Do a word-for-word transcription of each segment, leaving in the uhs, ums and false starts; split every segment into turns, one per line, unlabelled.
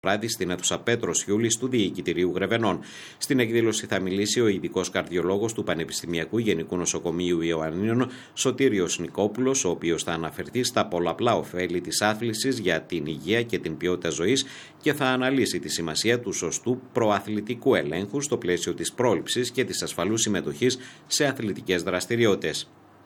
βράδυ στην αίθουσα Πέτρος Γιούλης του Διοικητηρίου Γρεβενών. Στην εκδήλωση θα μιλήσει ο ειδικός καρδιολόγος του Πανεπιστημιακού Γενικού Νοσοκομείου Ιωαννίνων, Σωτήριος Νικόπουλος, ο οποίος θα αναφερθεί στα πολλαπλά ωφέλη της άθλησης για την υγεία και την ποιότητα ζωής και θα αναλύσει τη σημασία του σωστού προαθλητικού ελέγχου στο πλαίσιο της πρόληψης και της ασφαλούς συμμετοχής σε αθλητικές δραστηριότητες.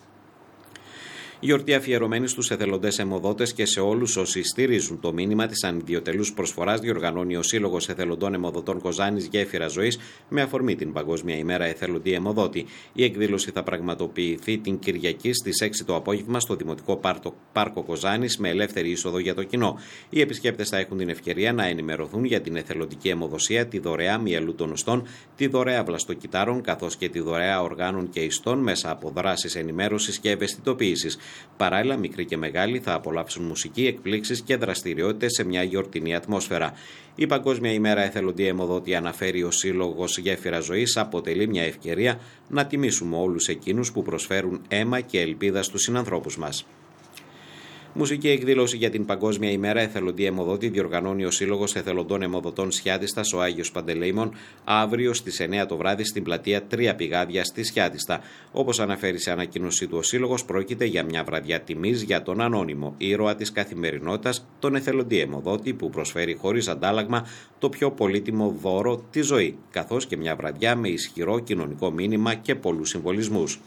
Γιορτή αφιερωμένη στους εθελοντές αιμοδότες και σε όλους όσοι στηρίζουν το μήνυμα της ανιδιοτελούς προσφοράς διοργανώνει ο Σύλλογος Εθελοντών Αιμοδοτών Κοζάνης Γέφυρα Ζωής με αφορμή την Παγκόσμια ημέρα εθελοντή αιμοδότη. Η εκδήλωση θα πραγματοποιηθεί την Κυριακή στις έξι το απόγευμα στο Δημοτικό Πάρκο Κοζάνης με ελεύθερη είσοδο για το κοινό. Οι επισκέπτες θα έχουν την ευκαιρία να ενημερωθούν για την εθελοντική αιμοδοσία, τη δωρεά μυελού των οστών, τη δωρεά βλαστοκυτάρων καθώς και τη δωρεά οργάνων και ιστών μέσα από δράσεις ενημέρωσης και ευαισθητοποίησης. Παράλληλα, μικροί και μεγάλοι θα απολαύσουν μουσική, εκπλήξεις και δραστηριότητες σε μια γιορτινή ατμόσφαιρα. Η Παγκόσμια ημέρα εθελοντή αιμοδότη, αναφέρει ο Σύλλογος Γέφυρα Ζωής, αποτελεί μια ευκαιρία να τιμήσουμε όλους εκείνους που προσφέρουν αίμα και ελπίδα στους συνανθρώπους μας. Μουσική εκδήλωση για την Παγκόσμια ημέρα εθελοντή αιμοδότη διοργανώνει ο Σύλλογος Εθελοντών Αιμοδοτών Σιάτιστας ο Άγιος Παντελεήμων αύριο στις εννιά το βράδυ στην πλατεία Τρία Πηγάδια στη Σιάτιστα. Όπως αναφέρει σε ανακοίνωσή του ο Σύλλογος, πρόκειται για μια βραδιά τιμής για τον ανώνυμο ήρωα της καθημερινότητας, τον εθελοντή αιμοδότη που προσφέρει χωρίς αντάλλαγμα το πιο πολύτιμο δώρο, τη ζωή, καθώς και μια βραδιά με ισχυρό κοινωνικό μήνυμα και πολλούς συμβολισμούς.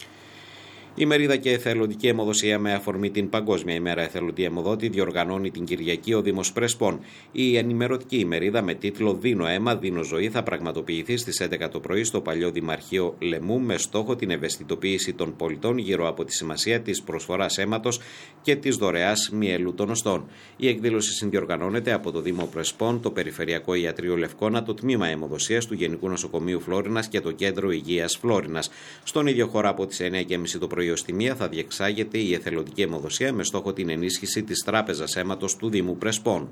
Η μερίδα και εθελοντική αιμοδοσία με αφορμή την Παγκόσμια ημέρα εθελοντή αιμοδότη διοργανώνει την Κυριακή ο Δήμος Πρεσπών. Η ενημερωτική ημερίδα με τίτλο «Δίνω αίμα, δίνω ζωή» θα πραγματοποιηθεί στις έντεκα το πρωί στο παλιό Δημαρχείο Λεμού με στόχο την ευαισθητοποίηση των πολιτών γύρω από τη σημασία της προσφοράς αίματος και της δωρεάς μυελού των οστών. Η εκδήλωση συνδιοργανώνεται από το Δήμο Πρεσπών, το Περιφερειακό Ιατρείο Λευκώνα, το Τμήμα Αιμοδοσίας του Γενικού Νοσοκομείου Φλόρινας και το Κέντρο Υγείας Φλόρινας. Στον ίδιο χώρο από τις εννιά και μισή το πρωί ως τη μία θα διεξάγεται η εθελοντική αιμοδοσία με στόχο την ενίσχυση της Τράπεζας Αίματος του Δήμου Πρεσπών.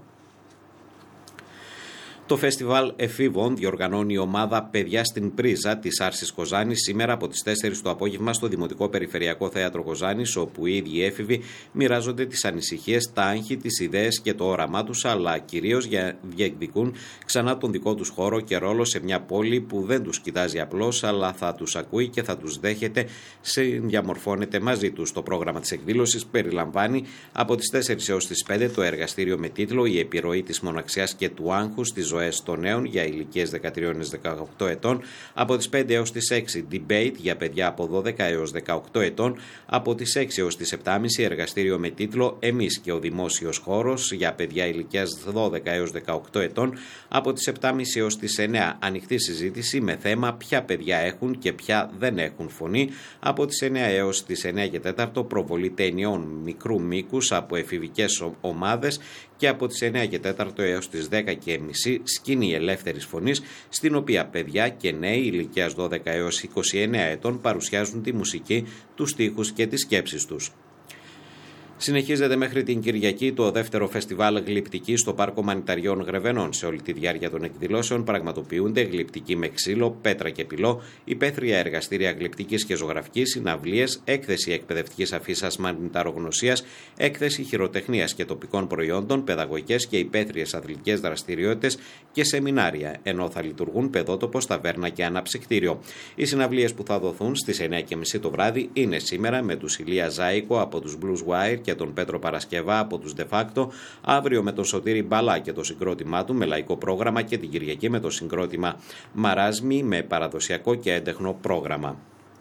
Το φεστιβάλ εφήβων διοργανώνει η ομάδα «Παιδιά στην Πρίζα» της Άρσης Κοζάνης σήμερα από τις τέσσερις το απόγευμα στο Δημοτικό Περιφερειακό Θέατρο Κοζάνης, όπου οι ίδιοι έφηβοι μοιράζονται τις ανησυχίες, τα άγχη, τις ιδέες και το όραμά τους, αλλά κυρίως για διεκδικούν ξανά τον δικό τους χώρο και ρόλο σε μια πόλη που δεν τους κοιτάζει απλώς, αλλά θα τους ακούει και θα τους δέχεται, διαμορφώνεται μαζί τους. Το πρόγραμμα της εκδήλωσης περιλαμβάνει από τις τέσσερις έως τις πέντε το εργαστήριο με τίτλο «Η επιρροή της μοναξιάς και του άγχους στις ζωές των νέων» για ηλικίες δεκατρία έως δεκαοκτώ ετών, από τις πέντε έως τις έξι debate για παιδιά από δώδεκα έως δεκαοκτώ ετών, από τις έξι έως τις επτά και μισή εργαστήριο με τίτλο «Εμείς και ο δημόσιος χώρος» για παιδιά ηλικίας δώδεκα έως δεκαοκτώ ετών, από τις επτά και μισή έως τις εννιά ανοιχτή συζήτηση με θέμα «Ποια παιδιά έχουν και ποια δεν έχουν φωνή», από τις εννιά έως τις εννιά και τέσσερα προβολή ταινιών μικρού μήκους από εφηβικές ομάδες και από τις εννιά και τέσσερα έως τις δέκα και μισή σκηνή ελεύθερης φωνής, στην οποία παιδιά και νέοι ηλικίας δώδεκα έως είκοσι εννέα ετών παρουσιάζουν τη μουσική, τους στίχους και τις σκέψεις τους. Συνεχίζεται μέχρι την Κυριακή το δεύτερο φεστιβάλ γλυπτική στο Πάρκο Μανιταριών Γρεβενών. Σε όλη τη διάρκεια των εκδηλώσεων πραγματοποιούνται γλυπτική με ξύλο, πέτρα και πυλό, υπαίθρια εργαστήρια γλυπτικής και ζωγραφικής, συναυλίες, έκθεση εκπαιδευτικής αφίσας μανιταρογνωσίας, έκθεση χειροτεχνίας και τοπικών προϊόντων, παιδαγωγικές και υπαίθριες αθλητικές δραστηριότητες και σεμινάρια, ενώ θα λειτουργούν παιδότοπος, ταβέρνα και αναψυκτήριο. Οι συναυλίες που θα δοθούν στις εννιά και μισή το βράδυ είναι σήμερα με τους Ηλία Ζάικο από τους Blues Wire και τον Πέτρο Παρασκευά από τους De Facto, αύριο με τον Σωτήρη Μπαλά και το συγκρότημά του με λαϊκό πρόγραμμα και την Κυριακή με το συγκρότημα Μαράσμι με παραδοσιακό και έντεχνο πρόγραμμα.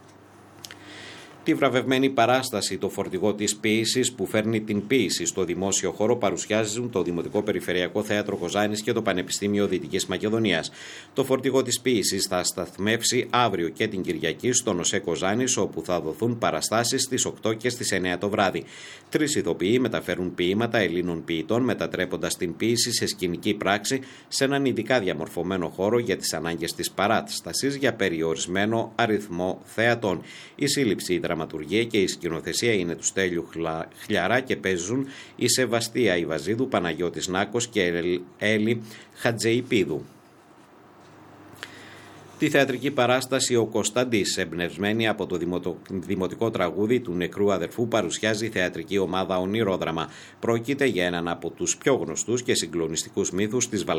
Τη βραβευμένη παράσταση «Το φορτηγό της ποίησης» που φέρνει την ποίηση στο δημόσιο χώρο παρουσιάζουν το Δημοτικό Περιφερειακό Θέατρο Κοζάνης και το Πανεπιστήμιο Δυτικής Μακεδονίας. Το φορτηγό της ποίησης θα σταθμεύσει αύριο και την Κυριακή στο ΝΟΣΕ Κοζάνης, όπου θα δοθούν παραστάσεις στις οκτώ και στις εννιά το βράδυ. Τρεις ηθοποιοί μεταφέρουν ποίηματα Ελλήνων ποιητών, μετατρέποντας την ποίηση σε σκηνική πράξη σε έναν ειδικά διαμορφωμένο χώρο για τις ανάγκες της παράστασης για περιορισμένο αριθμό θεατών. Η σύλληψη, η δραματουργία και η σκηνοθεσία είναι του Στέλιου Χλιαρά και παίζουν η Σεβαστία Ιβαζίδου, Παναγιώτης Νάκος και Έλλη Χατζεϊπίδου. Τη θεατρική παράσταση «Ο Κωνσταντής», εμπνευσμένη από το δημοτικό τραγούδι του νεκρού αδερφού, παρουσιάζει η θεατρική ομάδα Ονειρόδραμα. Πρόκειται για έναν από τους πιο γνωστούς και συγκλονιστικούς μύθους της